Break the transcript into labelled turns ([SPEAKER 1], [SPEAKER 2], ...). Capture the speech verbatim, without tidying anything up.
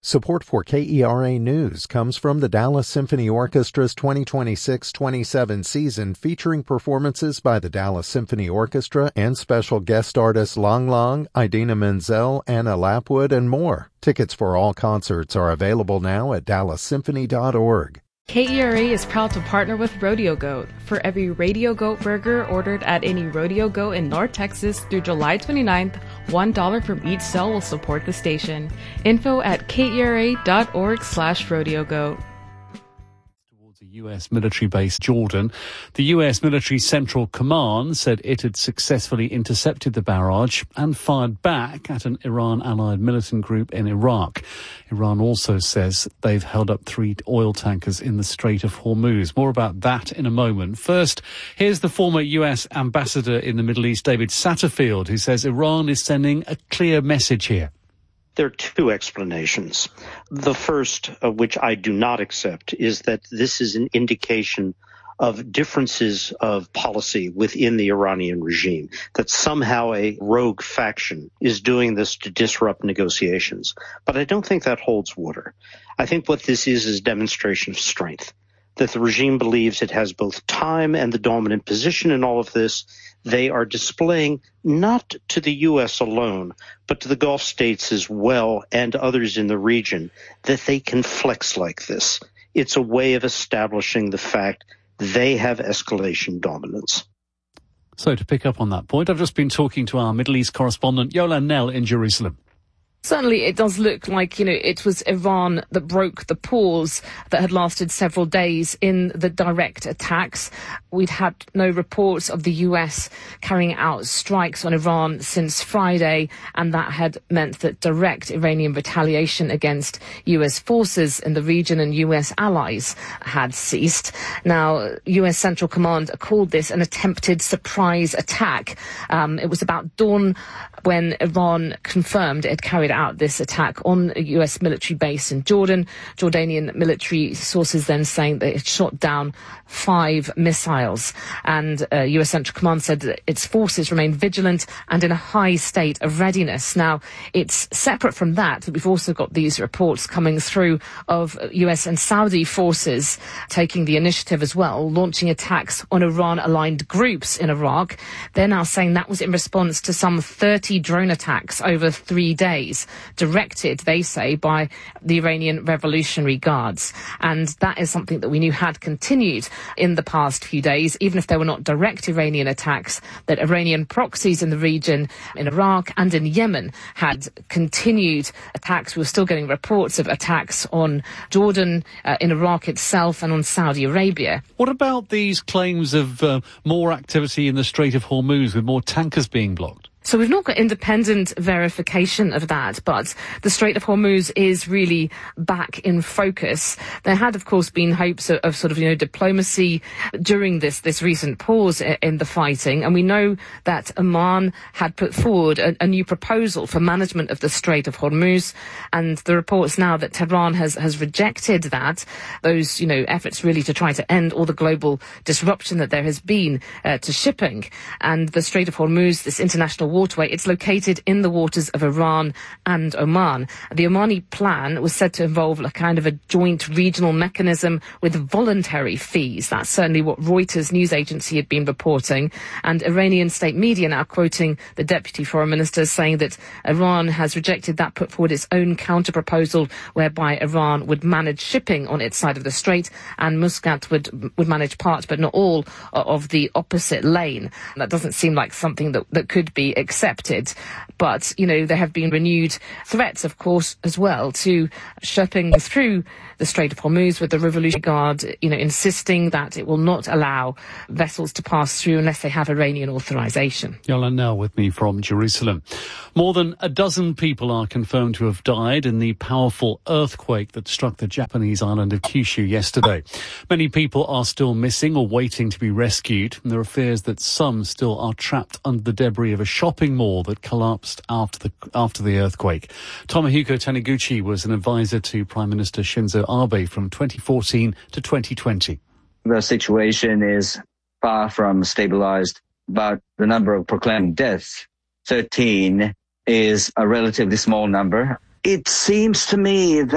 [SPEAKER 1] Support for K E R A News comes from the Dallas Symphony Orchestra's twenty twenty-six twenty-seven season, featuring performances by the Dallas Symphony Orchestra and special guest artists Lang Lang, Idina Menzel, Anna Lapwood, and more. Tickets for all concerts are available now at dallas symphony dot org.
[SPEAKER 2] K E R A is proud to partner with Rodeo Goat. For every Rodeo Goat burger ordered at any Rodeo Goat in North Texas through July twenty-ninth, one dollar from each sale will support the station. Info at kera.org slash Rodeo Goat.
[SPEAKER 3] Towards a U S military base, Jordan. The U S military Central Command said it had successfully intercepted the barrage and fired back at an Iran-allied militant group in Iraq. Iran also says they've held up three oil tankers in the Strait of Hormuz. More about that in a moment. First, here's the former U S ambassador in the Middle East, David Satterfield, who says Iran is sending a clear message here.
[SPEAKER 4] There are two explanations. The first, of which I do not accept, is that this is an indication of differences of policy within the Iranian regime, that somehow a rogue faction is doing this to disrupt negotiations. But I don't think that holds water. I think what this is is a demonstration of strength, that the regime believes it has both time and the dominant position in all of this. They are displaying not to the U S alone, but to the Gulf states as well and others in the region, that they can flex like this. It's a way of establishing the fact they have escalation dominance.
[SPEAKER 3] So to pick up on that point, I've just been talking to our Middle East correspondent, Yolan Nell, in Jerusalem.
[SPEAKER 2] Certainly, it does look like, you know, it was Iran that broke the pause that had lasted several days in the direct attacks. We'd had no reports of the U S carrying out strikes on Iran since Friday, and that had meant that direct Iranian retaliation against U S forces in the region and U S allies had ceased. Now, U S Central Command called this an attempted surprise attack. Um, it was about dawn when Iran confirmed it had carried out this attack on a U S military base in Jordan. Jordanian military sources then saying that it shot down five missiles. And uh, U S Central Command said that its forces remain vigilant and in a high state of readiness. Now, it's separate from that that we've also got these reports coming through of U S and Saudi forces taking the initiative as well, launching attacks on Iran-aligned groups in Iraq. They're now saying that was in response to some thirty drone attacks over three days, directed, they say, by the Iranian Revolutionary Guards. And that is something that we knew had continued in the past few days, even if there were not direct Iranian attacks, that Iranian proxies in the region, in Iraq and in Yemen, had continued attacks. We were still getting reports of attacks on Jordan, uh, in Iraq itself, and on Saudi Arabia.
[SPEAKER 3] What about these claims of uh, more activity in the Strait of Hormuz with more tankers being blocked?
[SPEAKER 2] So we've not got independent verification of that, but the Strait of Hormuz is really back in focus. There had, of course, been hopes of, of sort of, you know, diplomacy during this, this recent pause in the fighting. And we know that Oman had put forward a, a new proposal for management of the Strait of Hormuz. And the reports now that Tehran has, has rejected that, those, you know, efforts really to try to end all the global disruption that there has been uh, to shipping. And the Strait of Hormuz, this international waterway, it's located in the waters of Iran and Oman. The Omani plan was said to involve a kind of a joint regional mechanism with voluntary fees. That's certainly what Reuters news agency had been reporting. And Iranian state media now quoting the deputy foreign minister saying that Iran has rejected that, put forward its own counter-proposal whereby Iran would manage shipping on its side of the strait and Muscat would would manage part but not all of the opposite lane. That doesn't seem like something that, that could be accepted. But, you know, there have been renewed threats, of course, as well to shipping through the Strait of Hormuz, with the Revolutionary Guard, you know, insisting that it will not allow vessels to pass through unless they have Iranian authorization.
[SPEAKER 3] Yolan Nell with me from Jerusalem. More than a dozen people are confirmed to have died in the powerful earthquake that struck the Japanese island of Kyushu yesterday. Many people are still missing or waiting to be rescued, and there are fears that some still are trapped under the debris of a shopping mall that collapsed after the after the earthquake. Tomohiko Taniguchi was an advisor to Prime Minister Shinzo Abe from twenty fourteen to twenty twenty.
[SPEAKER 5] The situation is far from stabilized, but the number of proclaimed deaths, thirteen, is a relatively small number. It seems to me that